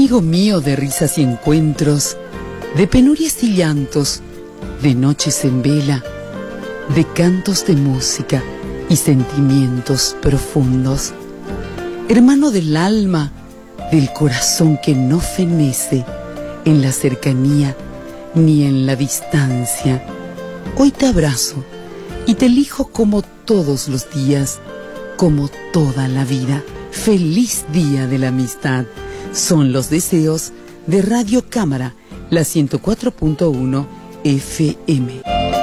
Amigo mío de risas y encuentros, de penurias y llantos, de noches en vela, de cantos de música y sentimientos profundos. Hermano del alma, del corazón que no fenece en la cercanía ni en la distancia. Hoy te abrazo y te elijo como todos los días, como toda la vida. Feliz Día de la Amistad. Son los deseos de Radio Cámara, la 104.1 FM.